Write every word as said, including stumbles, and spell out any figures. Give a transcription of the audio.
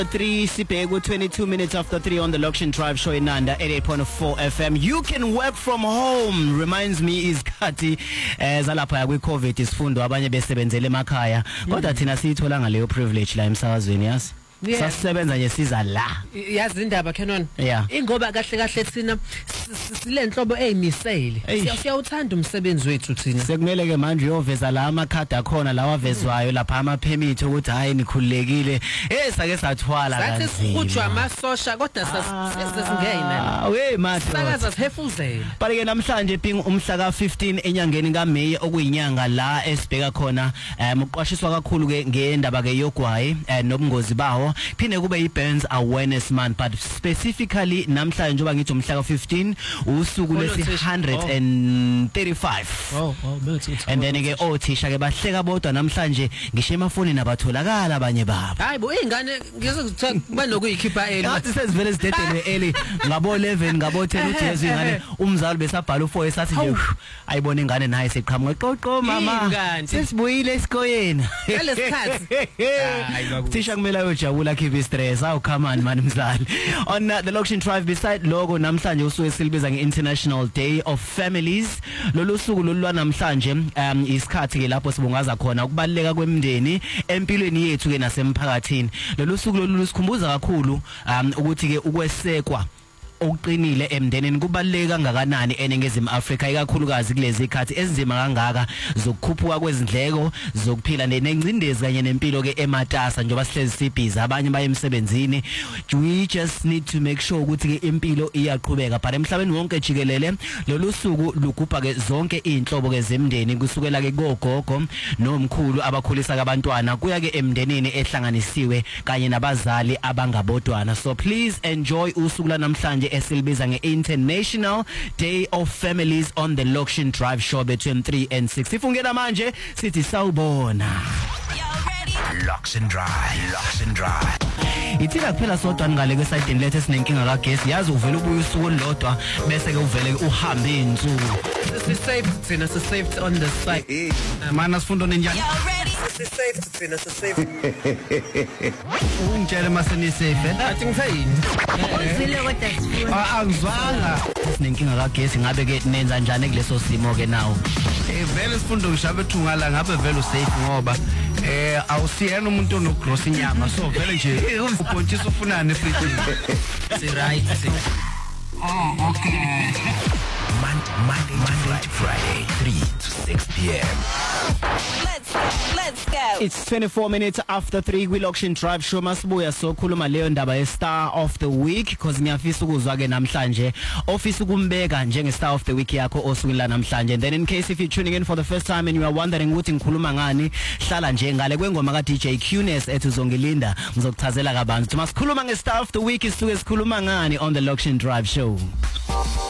three sibheke ku twenty-two minutes after three on the Lokshin Drive show in Nanda eighty-eight point four F M. You can work from home. Reminds me is khathi eh zalapha kwi COVID isifundo abanye besebenzele emakhaya kodwa thina sithola ngaleyo privilege la emsakazweni yasi. Sasebenza nje siza la. Yazi indaba Canon. Ingoba kahle kahle thina silenhlobo eyimisele. Siyawuthanda umsebenzi wethu thina. Sekumele ke manje uyoveza la amakhadi akhona lawa vezwayo lapha ama permit ukuthi hayi nikhululekile. Eh sake sathwala kanzima. Sathi sikhutshwa amasosha kodwa sasingena. Ah we mathi. Sakaza sihefuzela. Bale ke namhlanje ping umhla ka fifteen enyangeni kaMeyi okuyinyanga la esibheka khona um uqwashiswa kakhulu ke ngendaba ke yogwayi nobungozi bawo. Phinde kube i-Burns Awareness Month but specifically namhlanje njoba ngithi umhla ka fifteen usuku lesi one hundred thirty-five. Oh oh bethi. And then ke othisha ke bahleka bodwa namhlanje ngisho emafoni nabatholakala abanye babo. Hayi bo ingane ngizokuthiwa kuba nokuyikhipha eli. Ngathi sesivele sidedelwe eli ngabo eleven ngabo ten uthi yezwe ingane umzali besabhala u four esathi nje ayibona ingane naye seqhamuka qoqo mama sesibuyile esikoyeni. Ngalesikhathi. Hayi thisha kumele ayojabula khiphi stress awu come on man mzali. On uh, the Lokshin Drive beside logo namhlanje usuku silibiza nge-International Day of Families. Lolu suku lolu namhlanje um isikhathi ke lapho sibungaza khona ukubaleka kwemndeni empilweni yethu ke nasemphakathini. Lolu suku lolu lusikhumbuza kakhulu um ukuthi ke ukwesekwa okuqinile emndenini kubaleka kangakanani eNingizimu Afrika ikakhulukazi kulezi ikhathi ezinzima kangaka zokukhuphuka kwezindleko zokuphila nencindezi kanye nempilo ke ematasa njengoba sihlezi sibhiza abanye baye emsebenzini. We just need to make sure ukuthi ke impilo iyaqhubeka but emhlabeni wonke jikelele lolu suku lugubha ke zonke inhlobo ke zemndeni kusukela ke kogogo nomkhulu abakhulisa abantwana kuya ke emndenini ehlanganisiwe kanye nabazali abangabodwana. So please enjoy usuku la namhlanje esilibiza nge-International Day of Families on the Lokshin Drive show between three and six. Ifungela manje sithi sawubona. Lokshin Drive, Lokshin Drive. Ithina kuphela sodwa ngale ke side lethe sinenkinga ka gas yazi uvela ubuye usuku lodwa bese ke uvele uhambe insuku. Si safe thina si safe on the side. Mana sifundo nenjani? Si safe thina si safe. Ungitshela maseni safe. Athi ngifeyini. Uzile kodwa sifuna. Ah angizwanga. Sinenkinga ka gas ngabe ke nenza njani kuleso simo ke nawo? Eh vele sifundo ngishabe thungala ngabe vele usafe ngoba eh awusiyena umuntu onogross inyama so vele nje ubhontshisa ufunani efridge. Si right. Oh okay. Monday, Monday, Monday to Friday, three to six p m Let's go, let's go. It's twenty-four minutes after three kwi Lokshin Drive show masibuya sokhuluma leyo ndaba ye star of the week because ngiyafisa ukuzwa ke namhlanje office ukumbeka njenge star of the week yakho osukwini la namhlanje. And then in case if you're tuning in for the first time and you are wondering ukuthi ngikhuluma ngani hlala nje ngale kwengoma ka D J Qness ethi uzongilinda ngizokuchazela kabanzi. Masikhuluma nge star of the week isuke sikhuluma ngani on the Lokshin Drive show.